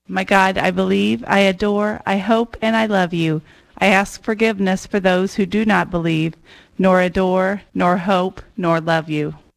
My God, I believe, I adore, I hope, and I love you. I ask forgiveness for those who do not believe, nor adore, nor hope, nor love you.